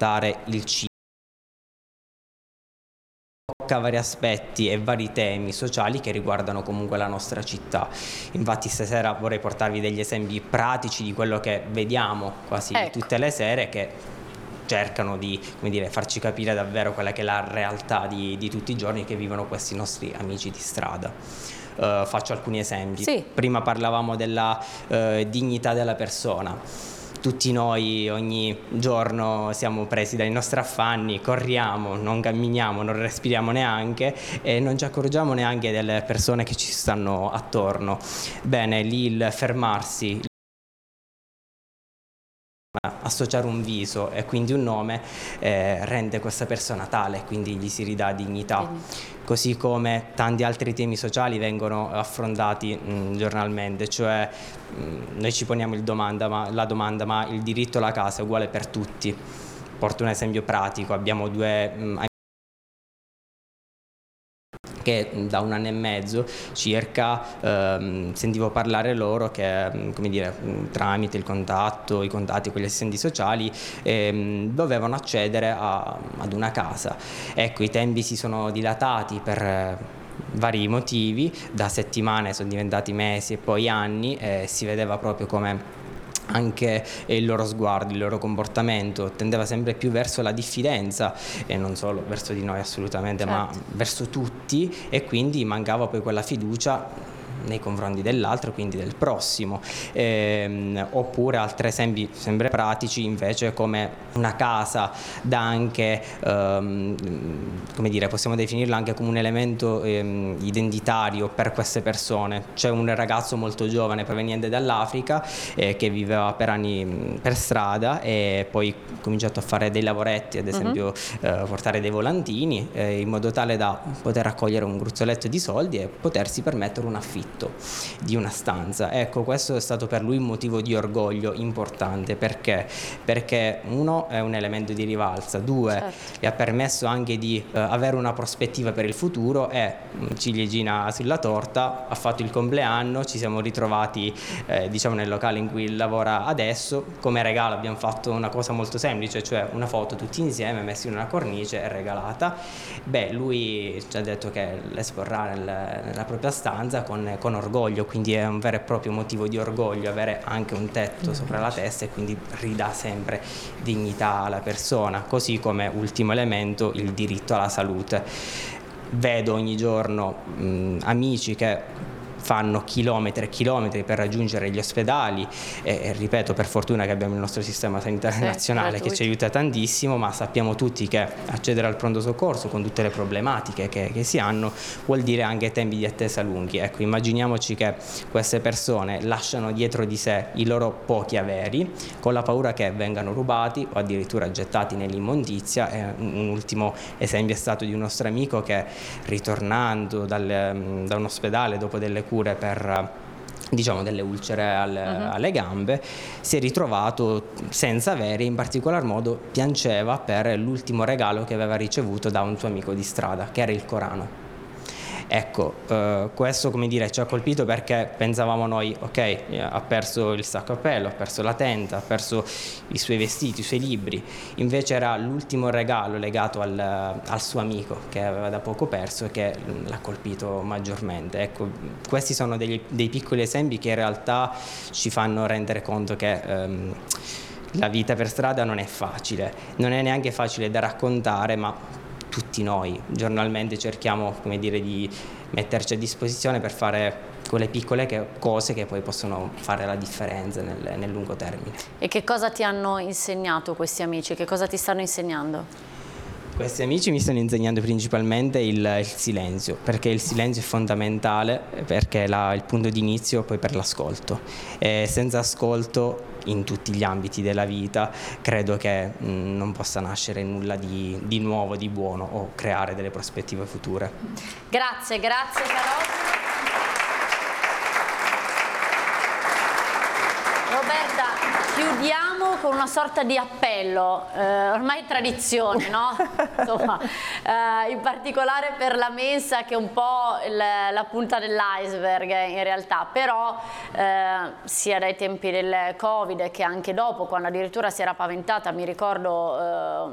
portare il cibo. Tocca vari aspetti e vari temi sociali che riguardano comunque la nostra città. Infatti stasera vorrei portarvi degli esempi pratici di quello che vediamo quasi tutte le sere, che cercano di, come dire, farci capire davvero quella che è la realtà di tutti i giorni che vivono questi nostri amici di strada. Faccio alcuni esempi. Sì. Prima parlavamo della dignità della persona. Tutti noi ogni giorno siamo presi dai nostri affanni, corriamo, non camminiamo, non respiriamo neanche e non ci accorgiamo neanche delle persone che ci stanno attorno. Bene, lì il fermarsi, associare un viso e quindi un nome rende questa persona tale, quindi gli si ridà dignità. Così come tanti altri temi sociali vengono affrontati giornalmente, cioè noi ci poniamo la domanda, ma il diritto alla casa è uguale per tutti? Porto un esempio pratico: abbiamo due che da 1 anno e mezzo circa sentivo parlare loro che, come dire, tramite i contatti con gli assistenti sociali dovevano accedere ad una casa. Ecco, i tempi si sono dilatati per vari motivi, da settimane sono diventati mesi e poi anni, e si vedeva proprio come anche il loro sguardo, il loro comportamento tendeva sempre più verso la diffidenza, e non solo verso di noi assolutamente, ma verso tutti, e quindi mancava poi quella fiducia nei confronti dell'altro, quindi del prossimo. Oppure altri esempi sempre pratici invece, come una casa dà anche, come dire, possiamo definirla anche come un elemento identitario per queste persone. C'è un ragazzo molto giovane proveniente dall'Africa che viveva per anni per strada e poi ha cominciato a fare dei lavoretti, ad esempio portare dei volantini, in modo tale da poter raccogliere un gruzzoletto di soldi e potersi permettere un affitto di una stanza. Ecco, questo è stato per lui un motivo di orgoglio importante. Perché uno, è un elemento di rivalsa, due, gli ha permesso anche di avere una prospettiva per il futuro, e ciliegina sulla torta, ha fatto il compleanno, ci siamo ritrovati diciamo nel locale in cui lavora adesso. Come regalo abbiamo fatto una cosa molto semplice, cioè una foto tutti insieme messi in una cornice e regalata. Beh, lui ci ha detto che l'esporrà nella propria stanza con orgoglio, quindi è un vero e proprio motivo di orgoglio avere anche un tetto sopra la testa, e quindi ridà sempre dignità alla persona. Così come ultimo elemento, il diritto alla salute. Vedo ogni giorno amici che fanno chilometri e chilometri per raggiungere gli ospedali, e ripeto, per fortuna che abbiamo il nostro sistema sanitario nazionale che ci aiuta tantissimo, ma sappiamo tutti che accedere al pronto soccorso con tutte le problematiche che si hanno vuol dire anche tempi di attesa lunghi. Ecco, immaginiamoci che queste persone lasciano dietro di sé i loro pochi averi con la paura che vengano rubati o addirittura gettati nell'immondizia. Un ultimo esempio è stato di un nostro amico che, ritornando da un ospedale dopo delle cure per, diciamo, delle ulcere alle gambe, si è ritrovato senza avere, in particolar modo piangeva per l'ultimo regalo che aveva ricevuto da un suo amico di strada, che era il Corano. Ecco, questo, come dire, ci ha colpito perché pensavamo noi, ok, ha perso il sacco a pelo, ha perso la tenda, ha perso i suoi vestiti, i suoi libri. Invece era l'ultimo regalo legato al suo amico che aveva da poco perso e che l'ha colpito maggiormente. Ecco, questi sono dei piccoli esempi che in realtà ci fanno rendere conto che la vita per strada non è facile, non è neanche facile da raccontare, ma tutti noi giornalmente cerchiamo, come dire, di metterci a disposizione per fare quelle piccole cose che poi possono fare la differenza nel lungo termine. E che cosa ti hanno insegnato questi amici? Che cosa ti stanno insegnando? Questi amici mi stanno insegnando principalmente il silenzio, perché il silenzio è fondamentale, perché è il punto di inizio poi per l'ascolto. E senza ascolto in tutti gli ambiti della vita credo che non possa nascere nulla di nuovo, di buono, o creare delle prospettive future. Grazie Carol. Roberta, chiudiamo con una sorta di appello, ormai è tradizione, no? Insomma, in particolare per la mensa, che è un po' la punta dell'iceberg in realtà, però sia dai tempi del Covid che anche dopo, quando addirittura si era paventata, mi ricordo